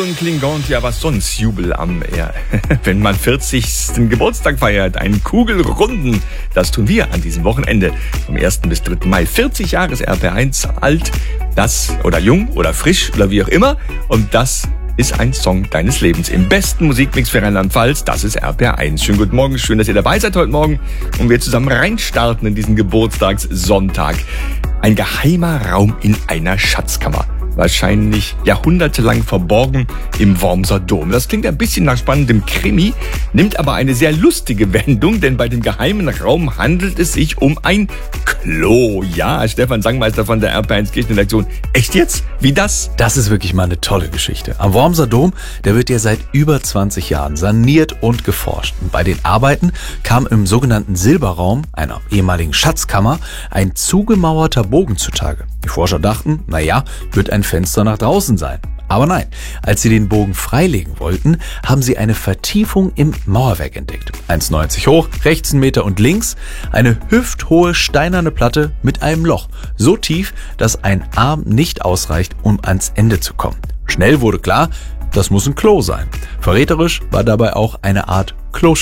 und Klingon, ja was sonst, Jubel am Meer. Wenn man 40. Geburtstag feiert, einen Kugelrunden, das tun wir an diesem Wochenende vom 1. bis 3. Mai. 40 Jahre ist RPR1 alt, das oder jung oder frisch oder wie auch immer, und das ist ein Song deines Lebens. Im besten Musikmix für Rheinland-Pfalz, das ist RPR1. Schönen guten Morgen, schön, dass ihr dabei seid heute Morgen und wir zusammen reinstarten in diesen Geburtstagssonntag. Ein geheimer Raum in einer Schatzkammer. Wahrscheinlich jahrhundertelang verborgen im Wormser Dom. Das klingt ein bisschen nach spannendem Krimi, nimmt aber eine sehr lustige Wendung, denn bei dem geheimen Raum handelt es sich um ein Klo. Ja, Stefan Sangmeister von der RPR1 Kirchenredaktion. Echt jetzt? Wie das? Das ist wirklich mal eine tolle Geschichte. Am Wormser Dom, der wird ja seit über 20 Jahren saniert und geforscht. Und bei den Arbeiten kam im sogenannten Silberraum, einer ehemaligen Schatzkammer, ein zugemauerter Bogen zutage. Die Forscher dachten, wird ein Fenster nach draußen sein. Aber nein, als sie den Bogen freilegen wollten, haben sie eine Vertiefung im Mauerwerk entdeckt. 1,90 hoch, rechts 1 Meter und links eine hüfthohe steinerne Platte mit einem Loch. So tief, dass ein Arm nicht ausreicht, um ans Ende zu kommen. Schnell wurde klar, das muss ein Klo sein. Verräterisch war dabei auch eine Art Kloschüssel.